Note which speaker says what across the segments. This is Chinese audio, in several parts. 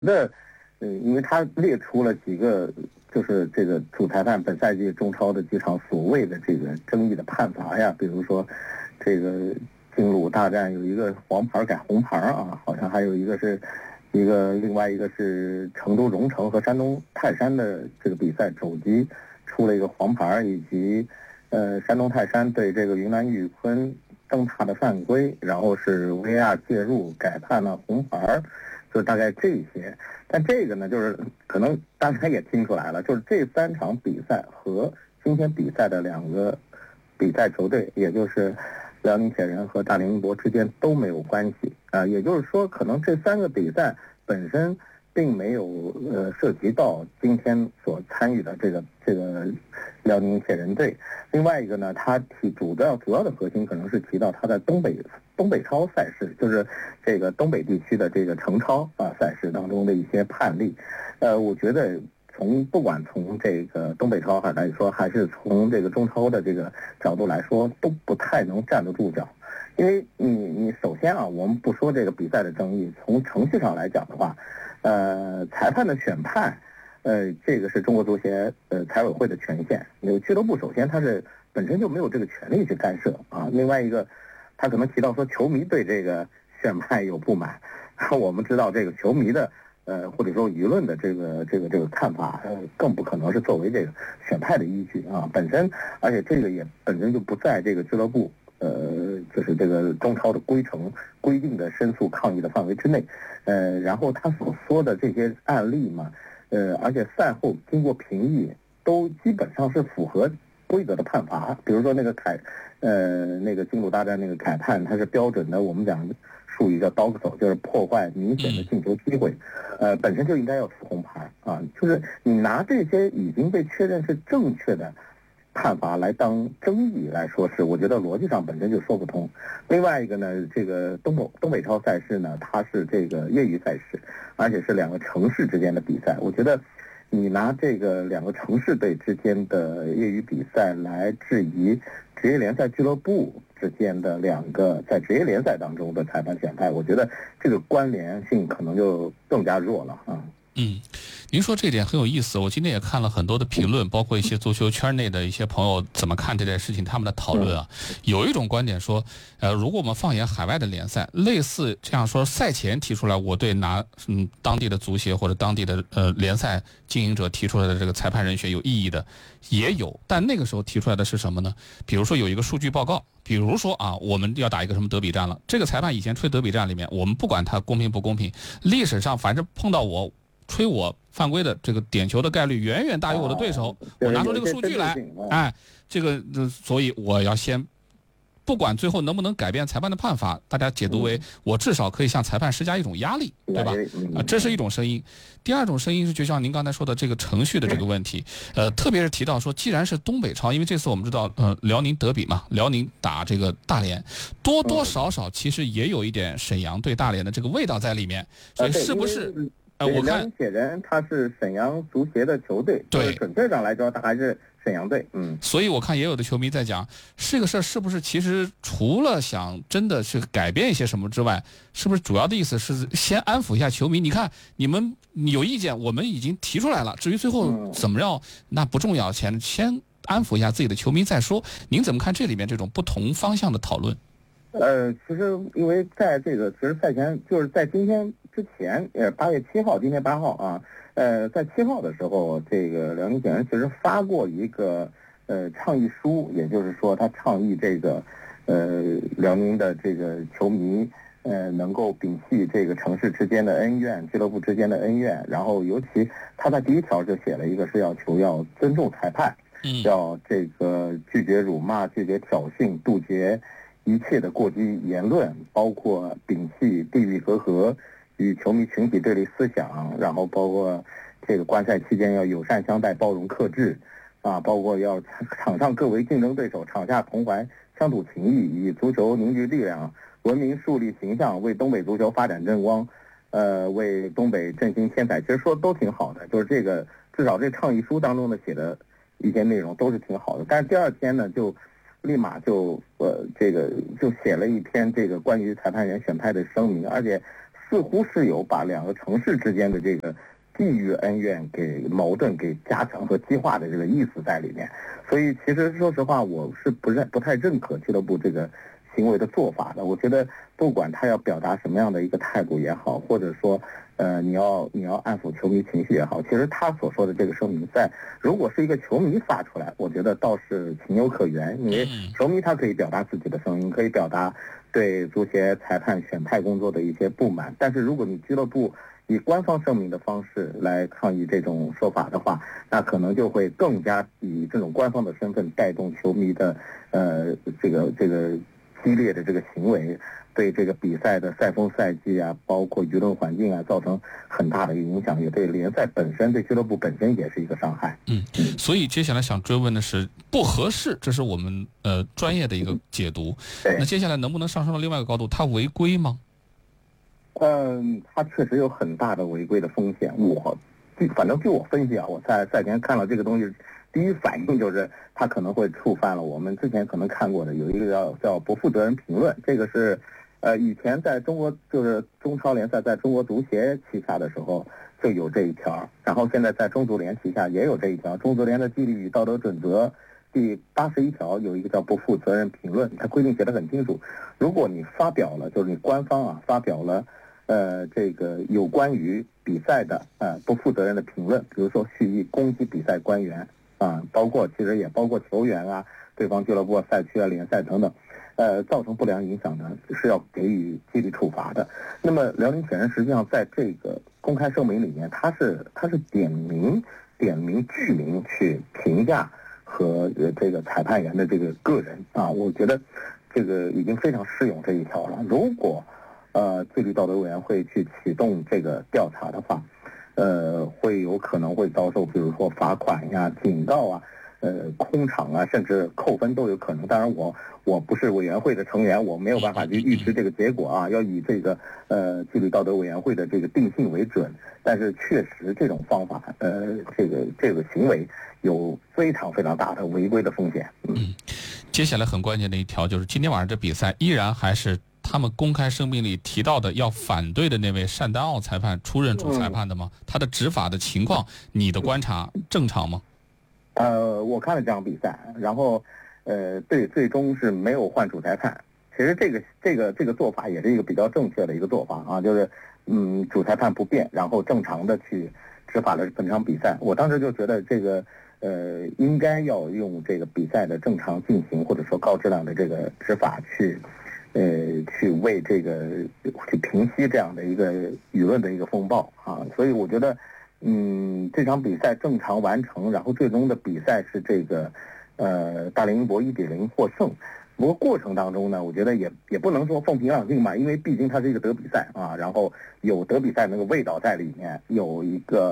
Speaker 1: 那因为他列出了几个，就是这个主裁判本赛季中超的几场所谓的这个争议的判罚呀，比如说这个京鲁大战有一个黄牌改红牌啊，好像还有一个是另外一个是成都蓉城和山东泰山的这个比赛肘击出了一个黄牌，以及山东泰山对这个云南玉坤蹬踏的犯规，然后是 VAR 介入改判了红牌，就大概这些。但这个呢，就是可能大家也听出来了，就是这3场比赛和今天比赛的2个比赛球队，也就是辽宁铁人和大连英博之间都没有关系啊，也就是说，可能这3个比赛本身并没有涉及到今天所参与的这个辽宁铁人队。另外一个呢，他主要的核心可能是提到他在东北超赛事，就是这个东北地区的这个城超赛事当中的一些判例。我觉得不管从这个东北超来说，还是从这个中超的这个角度来说，都不太能站得住脚。因为你首先我们不说这个比赛的争议，从程序上来讲的话，裁判的选判，这个是中国足协财委会的权限。俱乐部首先它是本身就没有这个权利去干涉啊。另外一个，他可能提到说球迷对这个选判有不满，我们知道这个球迷的或者说舆论的这个看法，更不可能是作为这个选判的依据啊。本身，而且这个也本身就不在这个俱乐部就是这个中超的规定的申诉抗议的范围之内。然后他所说的这些案例嘛，而且赛后经过评议，都基本上是符合规则的判罚。比如说那个那个京鲁大战那个改判，它是标准的，我们讲术语叫刀手，就是破坏明显的进球机会，本身就应该要出红牌啊。就是你拿这些已经被确认是正确的判罚来当争议来说，是我觉得逻辑上本身就说不通。另外一个呢，这个东北超赛事呢，它是这个业余赛事，而且是2个城市之间的比赛。我觉得你拿这个2个城市队之间的业余比赛来质疑职业联赛俱乐部之间的2个在职业联赛当中的裁判选判，我觉得这个关联性可能就更加弱了啊。
Speaker 2: 您说这点很有意思。我今天也看了很多的评论，包括一些足球圈内的一些朋友怎么看这件事情，他们的讨论啊。有一种观点说，如果我们放眼海外的联赛，类似这样说，赛前提出来我对当地的足协或者当地的联赛经营者提出来的这个裁判人选有异议的也有，但那个时候提出来的是什么呢？比如说有一个数据报告，比如说我们要打一个什么德比战了，这个裁判以前吹德比战里面，我们不管他公平不公平，历史上反正碰到我吹我犯规的这个点球的概率远远大于我的对手，我拿出这个数据来，所以我要先不管最后能不能改变裁判的判罚，大家解读为我至少可以向裁判施加一种压力，对吧？这是一种声音。第二种声音是就像您刚才说的这个程序的这个问题，特别是提到说，既然是东北超，因为这次我们知道辽宁德比嘛，辽宁打这个大连，多多少少其实也有一点沈阳对大连的这个味道在里面，所以是不是？我看
Speaker 1: 铁人他是沈阳足协的球队，对，准确上来说他还是沈阳队。
Speaker 2: 所以我看也有的球迷在讲，这个事儿是不是其实除了想真的是改变一些什么之外，是不是主要的意思是先安抚一下球迷？你看你们有意见，我们已经提出来了，至于最后怎么着那不重要，先安抚一下自己的球迷再说。您怎么看这里面这种不同方向的讨论？
Speaker 1: 其实因为在这个其实赛前就是在今天之前，8月7号，今天8号啊，在7号的时候，这个辽宁铁人其实发过一个倡议书，也就是说他倡议这个辽宁的这个球迷能够摒弃这个城市之间的恩怨，俱乐部之间的恩怨，然后尤其他在第1条就写了一个是要尊重裁判，要这个拒绝辱骂，拒绝挑衅，杜绝一切的过激言论，包括摒弃地域隔阂与球迷群体对立思想，然后包括这个观赛期间要友善相待、包容克制包括要场上各为竞争对手，场下同怀乡土情谊，以足球凝聚力量，文明树立形象，为东北足球发展争光，为东北振兴添彩。其实说都挺好的，就是这个至少这倡议书当中的写的一些内容都是挺好的。但是第2天呢，就立马就这个就写了一篇这个关于裁判员选派的声明，而且似乎是有把两个城市之间的这个地域恩怨给矛盾给加强和激化的这个意思在里面。所以其实说实话，我是不太认可俱乐部这个行为的做法的。我觉得不管他要表达什么样的一个态度也好，或者说你要安抚球迷情绪也好，其实他所说的这个声明如果是一个球迷发出来，我觉得倒是情有可原，因为球迷他可以表达自己的声音，可以表达对足协裁判选派工作的一些不满。但是如果你俱乐部以官方声明的方式来抗议这种说法的话，那可能就会更加以这种官方的身份带动球迷的这个激烈的这个行为，对这个比赛的赛风赛季啊，包括舆论环境啊，造成很大的影响，也对联赛本身、对俱乐部本身也是一个伤害。
Speaker 2: 所以接下来想追问的是，不合适，这是我们专业的一个解读。那接下来能不能上升到另外一个高度？它违规吗？
Speaker 1: 它确实有很大的违规的风险。反正据我分析啊，我在赛前看到这个东西，第一反应就是它可能会触犯了我们之前可能看过的有一个叫不负责任评论。这个是以前在中国就是中超联赛在中国足协旗下的时候就有这一条，然后现在在中足联旗下也有这一条。中足联的纪律与道德准则第81条有一个叫不负责任评论，它规定写得很清楚，如果你发表了，就是你官方发表了这个有关于比赛的不负责任的评论，比如说蓄意攻击比赛官员其实也包括球员啊、对方俱乐部、赛区啊、联赛等等，造成不良影响的，是要给予纪律处罚的。那么辽宁铁人实际上在这个公开声明里面，它是点名具名去评价和这个裁判员的这个个人我觉得这个已经非常适用这一条了。如果纪律道德委员会去启动这个调查的话，会有可能会遭受，比如说罚款呀、警告啊、空场啊，甚至扣分都有可能。当然我不是委员会的成员，我没有办法去预知这个结果要以这个纪律道德委员会的这个定性为准。但是确实这种方法这个行为有非常非常大的违规的风险。
Speaker 2: 接下来很关键的一条就是今天晚上这比赛依然还是他们公开声明里提到的要反对的那位单丹奥裁判出任主裁判的吗？他的执法的情况，你的观察正常吗？
Speaker 1: 我看了这场比赛，然后对，最终是没有换主裁判。其实这个做法也是一个比较正确的一个做法就是主裁判不变，然后正常的去执法了本场比赛。我当时就觉得这个应该要用这个比赛的正常进行，或者说高质量的这个执法去为这个去平息这样的一个舆论的一个风暴所以我觉得这场比赛正常完成，然后最终的比赛是这个大连英博1-0获胜。不过过程当中呢，我觉得也不能说风平浪静嘛，因为毕竟它是一个德比赛然后有德比赛那个味道在里面，有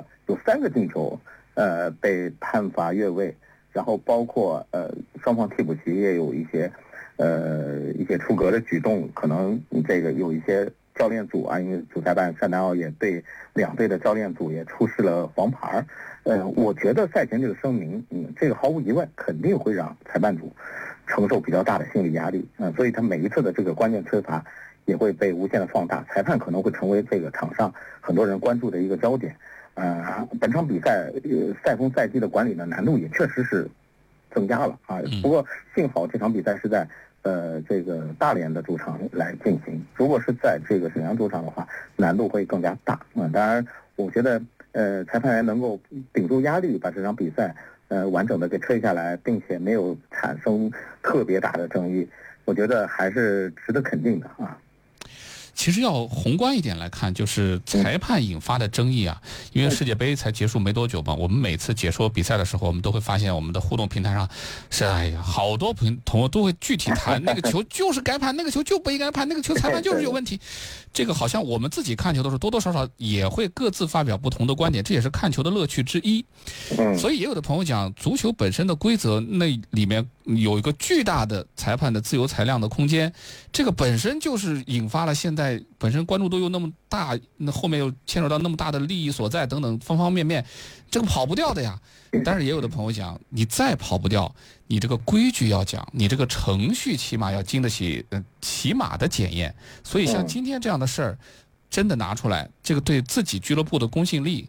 Speaker 1: 3个进球被判罚越位，然后包括双方替补席也有一些出格的举动，可能这个有一些教练组因为主裁判单丹奥也对两队的教练组也出示了黄牌。我觉得赛前这个声明这个毫无疑问肯定会让裁判组承受比较大的心理压力所以他每一次的这个关键吹罚也会被无限的放大，裁判可能会成为这个场上很多人关注的一个焦点。本场比赛赛风赛季的管理的难度也确实是增加了不过幸好这场比赛是在这个大连的主场来进行，如果是在这个沈阳主场的话，难度会更加大当然我觉得裁判员能够顶住压力把这场比赛完整的给吹下来，并且没有产生特别大的争议，我觉得还是值得肯定的
Speaker 2: 其实要宏观一点来看，就是裁判引发的争议因为世界杯才结束没多久嘛，我们每次解说比赛的时候，我们都会发现我们的互动平台上是好多朋友都会具体谈那个球就是该判，那个球就不应该判，那个球裁判就是有问题。这个好像我们自己看球的时候多多少少也会各自发表不同的观点，这也是看球的乐趣之一。所以也有的朋友讲，足球本身的规则那里面有一个巨大的裁判的自由裁量的空间，这个本身就是引发了现在本身关注度又那么大，那后面又牵扯到那么大的利益所在等等方方面面，这个跑不掉的呀。但是也有的朋友讲，你再跑不掉，你这个规矩要讲，你这个程序起码要经得起起码的检验。所以像今天这样的事儿， 真的拿出来，这个对自己俱乐部的公信力